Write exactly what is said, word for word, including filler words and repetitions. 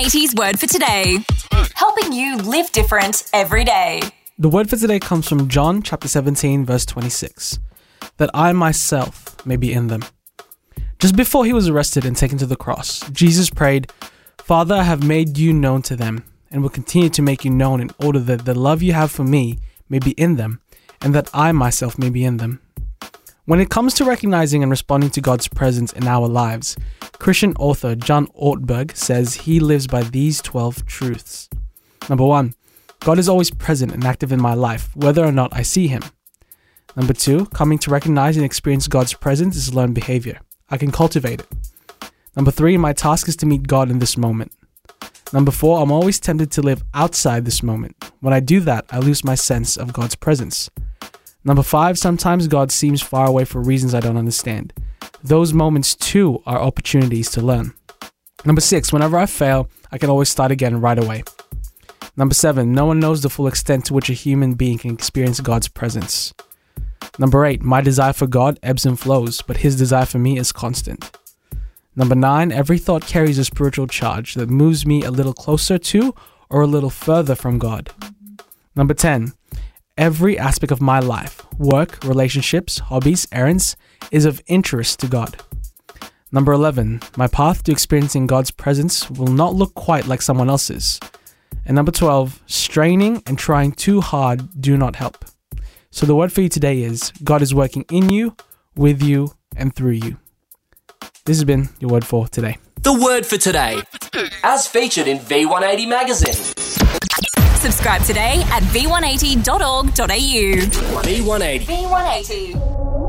eighty's Word for Today, helping you live different every day. The word for today comes from John chapter seventeen, verse twenty-six, that I myself may be in them. Just before he was arrested and taken to the cross, Jesus prayed, Father, I have made you known to them and will continue to make you known in order that the love you have for me may be in them and that I myself may be in them. When it comes to recognizing and responding to God's presence in our lives, Christian author John Ortberg says he lives by these twelve truths. Number one, God is always present and active in my life, whether or not I see him. Number two, coming to recognize and experience God's presence is learned behavior. I can cultivate it. Number three, my task is to meet God in this moment. Number four, I'm always tempted to live outside this moment. When I do that, I lose my sense of God's presence. Number five, sometimes God seems far away for reasons I don't understand. Those moments too are opportunities to learn. Number six, whenever I fail, I can always start again right away. Number seven, no one knows the full extent to which a human being can experience God's presence. Number eight, my desire for God ebbs and flows, but his desire for me is constant. Number nine, every thought carries a spiritual charge that moves me a little closer to or a little further from God. Number ten, every aspect of my life, work, relationships, hobbies, errands, is of interest to God. Number eleven, my path to experiencing God's presence will not look quite like someone else's. And number twelve, straining and trying too hard do not help. So the word for you today is, God is working in you, with you, and through you. This has been your word for today. The word for today, as featured in V one eighty magazine. Subscribe today at v one eighty dot org dot a u. V one eighty. V one eighty.